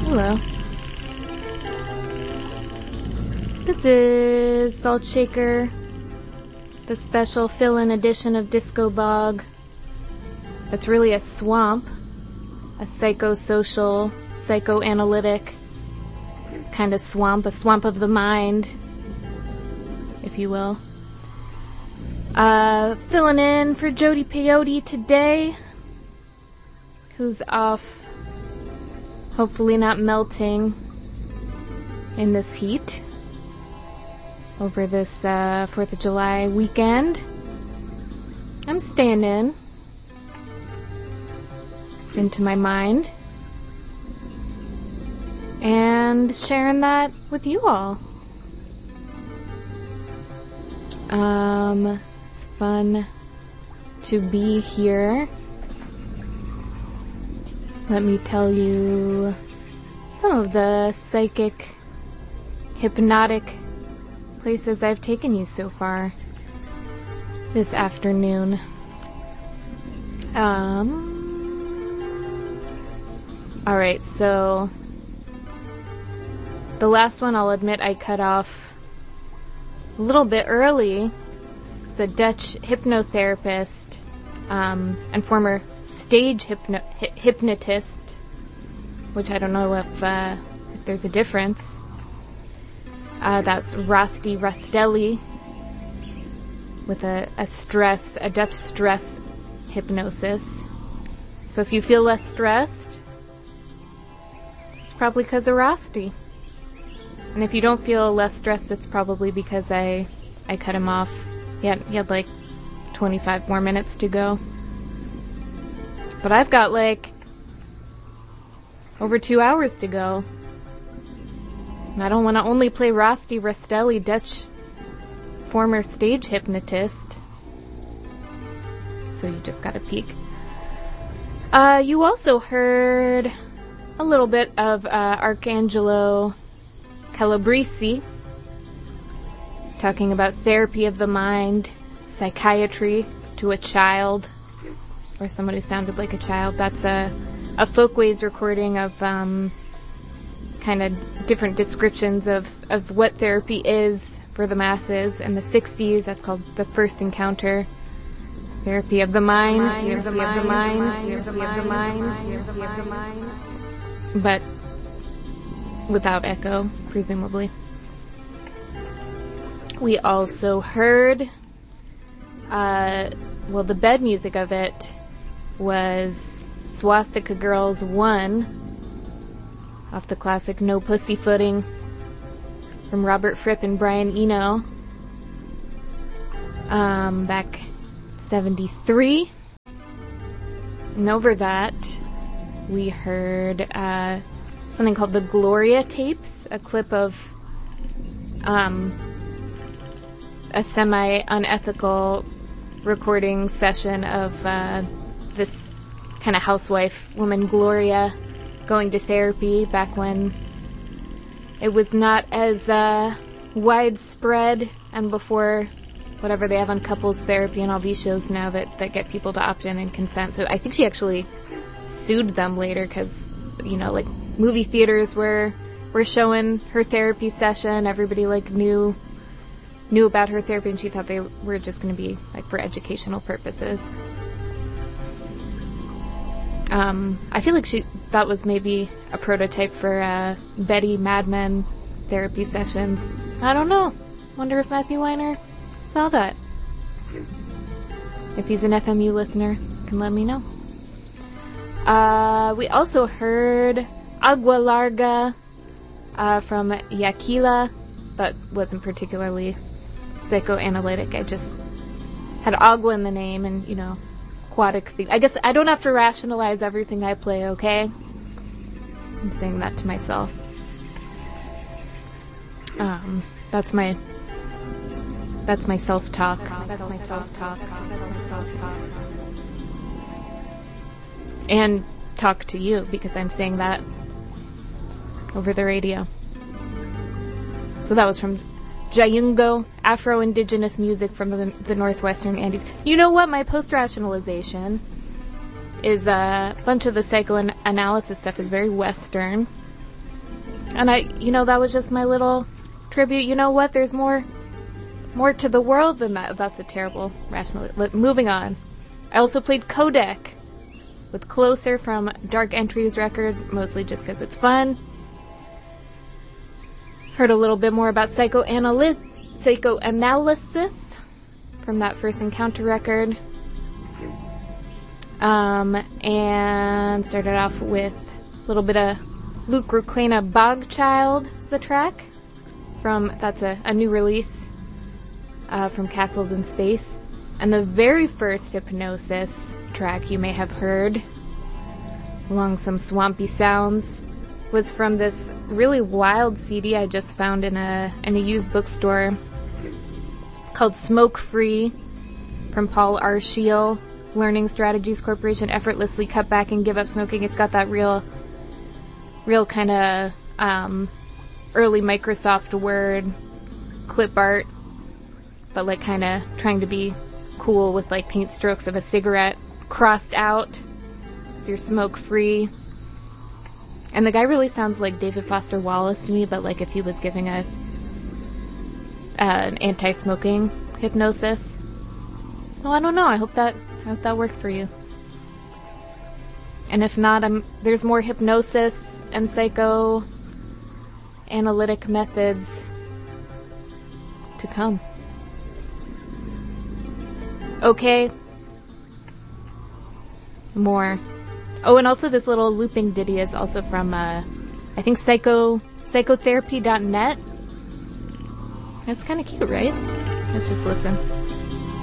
Hello. This is Salt Shaker, the special fill-in edition of Disco Bog. That's really a swamp, a psychosocial, psychoanalytic kind of swamp, a swamp of the mind, if you will. Filling in for Jody Peyote today, who's off, hopefully not melting in this heat over this 4th of July weekend. I'm staying into my mind and sharing that with you all. It's fun to be here. Let me tell you some of the psychic, hypnotic places I've taken you so far this afternoon. Alright, so the last one, I'll admit I cut off a little bit early. It's a Dutch hypnotherapist and former stage hypnotist, which I don't know if there's a difference. That's Rosti Rastelli with a Dutch stress hypnosis. So if you feel less stressed, it's probably because of Rosti. And if you don't feel less stressed, it's probably because I cut him off. He had like 25 more minutes to go. But I've got like over 2 hours to go. And I don't want to only play Rosti Rastelli, Dutch former stage hypnotist. So you just gotta peek. You also heard a little bit of Arcangelo Calabrese talking about therapy of the mind, psychiatry to a child, or someone who sounded like a child. That's a Folkways recording of kind of different descriptions of what therapy is for the masses. In the 60s, that's called The First Encounter. Therapy of the mind. But without echo, presumably. We also heard, the bed music of it was Swastika Girls 1, off the classic No Pussyfooting from Robert Fripp and Brian Eno, back 73. And over that, we heard something called the Gloria Tapes, a clip of a semi-unethical recording session of this kind of housewife woman, Gloria, going to therapy back when it was not as widespread, and before whatever they have on couples therapy and all these shows now that get people to opt in and consent. So I think she actually sued them later because, like movie theaters were showing her therapy session. Everybody knew about her therapy, and she thought they were just going to be for educational purposes. I feel like that was maybe a prototype for Betty Mad Men therapy sessions. I don't know. Wonder if Matthew Weiner saw that. If he's an FMU listener, can let me know. We also heard Agua Larga from Yaquila. That wasn't particularly psychoanalytic. I just had agua in the name and, aquatic theme. I guess I don't have to rationalize everything I play, okay? I'm saying that to myself. That's my self-talk. And talk to you, because I'm saying that over the radio. So that was from Jayungo, Afro-Indigenous music from the Northwestern Andes. You know what? My post-rationalization is a bunch of the psychoanalysis stuff is very Western. And that was just my little tribute. You know what? There's more to the world than that. That's a terrible rational. Moving on. I also played Codec with Closer from Dark Entries record, mostly just because it's fun. Heard a little bit more about Psychoanalysis from that First Encounter record. And started off with a little bit of Luke Requena Bogchild is the track. That's a new release from Castles in Space. And the very first Hypnosis track you may have heard, along some swampy sounds, was from this really wild CD I just found in a used bookstore called Smoke Free from Paul R. Scheel, Learning Strategies Corporation, Effortlessly Cut Back and Give Up Smoking. It's got that real kind of early Microsoft Word clip art, but like kind of trying to be cool with like paint strokes of a cigarette crossed out, so you're smoke free. And the guy really sounds like David Foster Wallace to me, but like if he was giving an anti-smoking hypnosis. Well, I don't know. I hope that worked for you. And if not, there's more hypnosis and psychoanalytic methods to come. Okay. More. Oh, and also this little looping ditty is also from, I think, psychotherapy.net. It's kind of cute, right? Let's just listen.